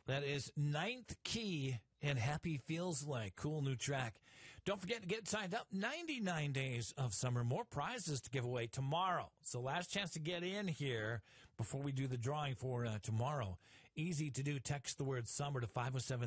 That is Ninth Key and Happy Feels Like. Cool new track. Don't forget to get signed up. 99 days of summer. More prizes to give away tomorrow. So last chance to get in here before we do the drawing for tomorrow. Easy to do. Text the word summer to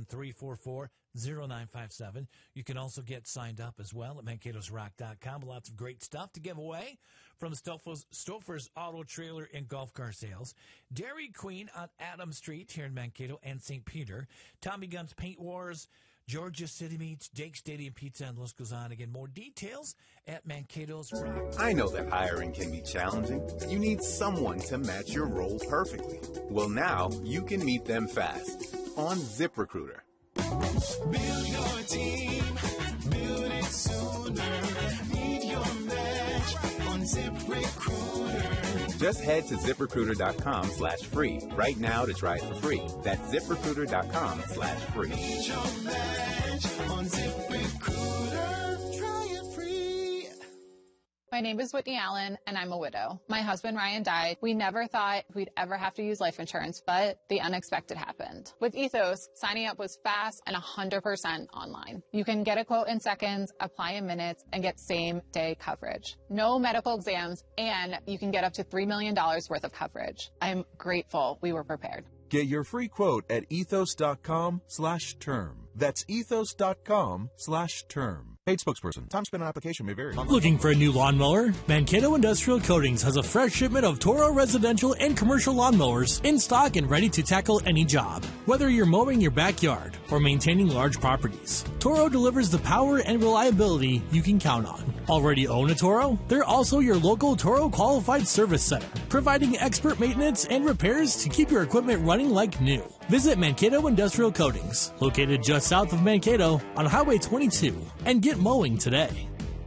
507-344-0957. You can also get signed up as well at Mankato'sRock.com. Lots of great stuff to give away from Stouffer's Auto Trailer and Golf Car Sales. Dairy Queen on Adam Street here in Mankato and St. Peter. Tommy Gunn's Paint Wars. Georgia City Meats, Jake Stadium Pizza, and the list goes on. Again, more details at Mankato's Rock. I know that hiring can be challenging. You need someone to match your role perfectly. Well, now you can meet them fast on ZipRecruiter. Build your team, build it sooner. Meet your match on ZipRecruiter. Just head to ZipRecruiter.com/free right now to try it for free. That's ZipRecruiter.com/free. Meet your match on ZipRecruiter. Try it free. My name is Whitney Allen, and I'm a widow. My husband, Ryan, died. We never thought we'd ever have to use life insurance, but the unexpected happened. With Ethos, signing up was fast and 100% online. You can get a quote in seconds, apply in minutes, and get same-day coverage. No medical exams, and you can get up to $3 million worth of coverage. I'm grateful we were prepared. Get your free quote at ethos.com/term. That's ethos.com/term. Paid spokesperson. Time spent on application may vary. Looking for a new lawnmower? Mankato Industrial Coatings has a fresh shipment of Toro residential and commercial lawnmowers in stock and ready to tackle any job. Whether you're mowing your backyard or maintaining large properties, Toro delivers the power and reliability you can count on. Already own a Toro? They're also your local Toro qualified service center, providing expert maintenance and repairs to keep your equipment running like new. Visit Mankato Industrial Coatings, located just south of Mankato on Highway 22, and get mowing today.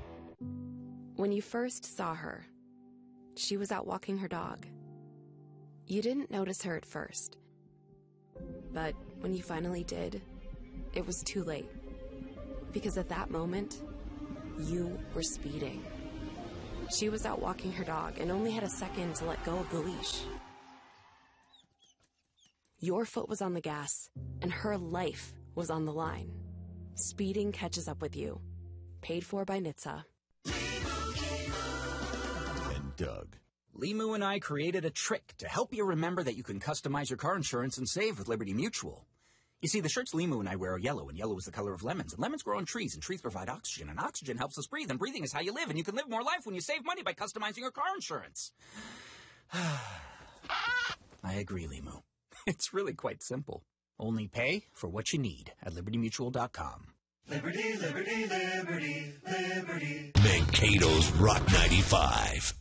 When you first saw her, she was out walking her dog. You didn't notice her at first, but when you finally did, it was too late. Because at that moment, you were speeding. She was out walking her dog and only had a second to let go of the leash. Your foot was on the gas, and her life was on the line. Speeding catches up with you. Paid for by NHTSA. And Doug. Limu and I created a trick to help you remember that you can customize your car insurance and save with Liberty Mutual. You see, the shirts Limu and I wear are yellow, and yellow is the color of lemons. And lemons grow on trees, and trees provide oxygen, and oxygen helps us breathe, and breathing is how you live, and you can live more life when you save money by customizing your car insurance. I agree, Limu. It's really quite simple. Only pay for what you need at LibertyMutual.com. Liberty, liberty, liberty, liberty. Mankato's Rock 95.